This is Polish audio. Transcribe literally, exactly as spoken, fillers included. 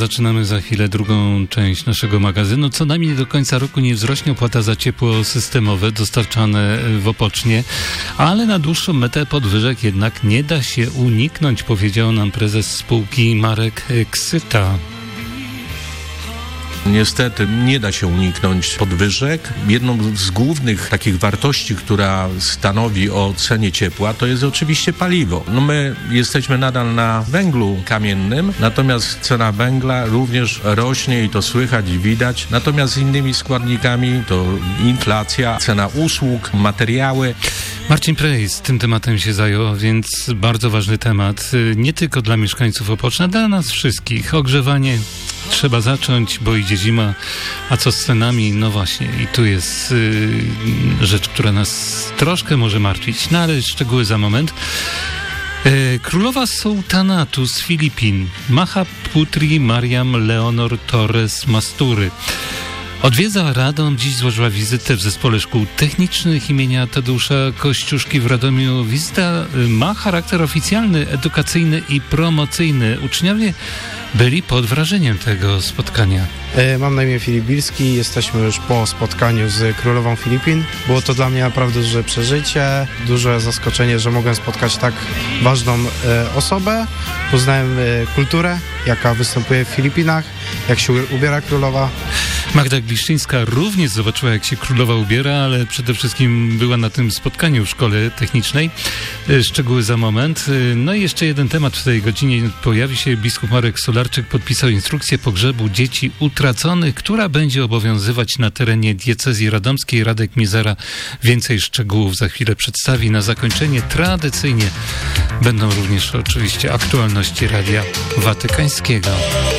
zaczynamy za chwilę drugą część naszego magazynu. Co najmniej do końca roku nie wzrośnie opłata za ciepło systemowe dostarczane w Opocznie, ale na dłuższą metę podwyżek jednak nie da się uniknąć, powiedział nam prezes spółki Marek Ksyta. Niestety nie da się uniknąć podwyżek. Jedną z głównych takich wartości, która stanowi o cenie ciepła, to jest oczywiście paliwo. No my jesteśmy nadal na węglu kamiennym, natomiast cena węgla również rośnie i to słychać i widać. Natomiast z innymi składnikami to inflacja, cena usług, materiały. Marcin Prejs tym tematem się zajął, więc bardzo ważny temat. Nie tylko dla mieszkańców Opoczna, dla nas wszystkich. Ogrzewanie trzeba zacząć, bo idzie zima. A co z cenami? No właśnie, i tu jest yy, rzecz, która nas troszkę może martwić. No ale szczegóły za moment. Yy, królowa sułtanatu z Filipin, Maha Putri Mariam Leonor Torres Mastury, odwiedza Radom. Dziś złożyła wizytę w Zespole Szkół Technicznych imienia Tadeusza Kościuszki w Radomiu. Wizyta ma charakter oficjalny, edukacyjny i promocyjny. Uczniowie byli pod wrażeniem tego spotkania. Mam na imię Filip Bilski, jesteśmy już po spotkaniu z królową Filipin. Było to dla mnie naprawdę duże przeżycie, duże zaskoczenie, że mogłem spotkać tak ważną e, osobę. Poznałem e, kulturę, jaka występuje w Filipinach, jak się ubiera królowa. Magda Gliszczyńska również zobaczyła, jak się królowa ubiera, ale przede wszystkim była na tym spotkaniu w Szkole Technicznej. Szczegóły za moment. No i jeszcze jeden temat w tej godzinie pojawi się. Biskup Marek Solarczyk podpisał instrukcję pogrzebu dzieci utraconych, która będzie obowiązywać na terenie diecezji radomskiej. Radek Mizera więcej szczegółów za chwilę przedstawi. Na zakończenie tradycyjnie będą również oczywiście aktualności Radia Watykańskiego.